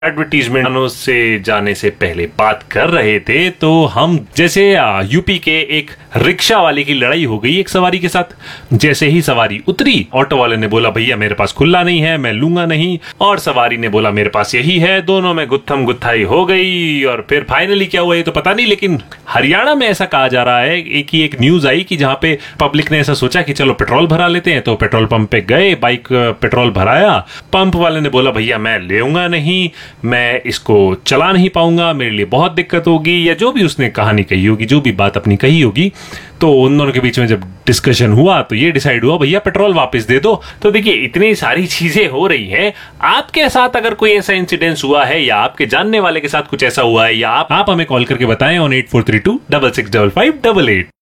Advertisement से जाने से पहले बात कर रहे थे तो हम जैसे यूपी के एक रिक्शा वाले की लड़ाई हो गई एक सवारी के साथ। जैसे ही सवारी उतरी, ऑटो वाले ने बोला भैया मेरे पास खुला नहीं है, मैं लूंगा नहीं, और सवारी ने बोला मेरे पास यही है। दोनों में गुत्थम गुत्थाई हो गई और फिर फाइनली क्या हुआ ये तो पता नहीं, लेकिन हरियाणा में ऐसा कहा जा रहा है एक न्यूज आई कि जहां पे पब्लिक ने ऐसा सोचा कि चलो पेट्रोल भरा लेते हैं, तो पेट्रोल पंप पे गए, बाइक पेट्रोल भराया, पंप वाले ने बोला भैया मैं लेऊंगा नहीं, मैं इसको चला नहीं पाऊंगा, मेरे लिए बहुत दिक्कत होगी, या जो भी उसने कहानी कही होगी, जो भी बात अपनी कही होगी। तो उन दोनों के बीच में जब डिस्कशन हुआ तो ये डिसाइड हुआ भैया पेट्रोल वापस दे दो। तो देखिए इतनी सारी चीजें हो रही हैं, आपके साथ अगर कोई ऐसा इंसिडेंस हुआ है या आपके जानने वाले के साथ कुछ ऐसा हुआ है, या आप हमें कॉल करके बताएं ऑन 8432 665588।